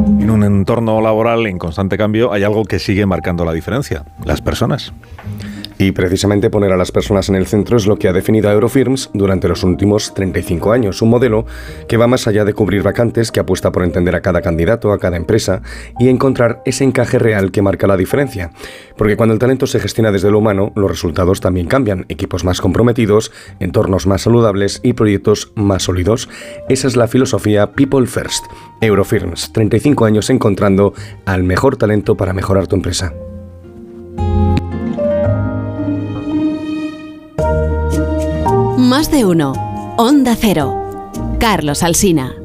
En un entorno laboral en constante cambio hay algo que sigue marcando la diferencia: las personas. Y precisamente poner a las personas en el centro es lo que ha definido a Eurofirms durante los últimos 35 años. Un modelo que va más allá de cubrir vacantes, que apuesta por entender a cada candidato, a cada empresa y encontrar ese encaje real que marca la diferencia. Porque cuando el talento se gestiona desde lo humano, los resultados también cambian. Equipos más comprometidos, entornos más saludables y proyectos más sólidos. Esa es la filosofía People First. Eurofirms, 35 años encontrando al mejor talento para mejorar tu empresa. Más de uno. Onda Cero. Carlos Alsina.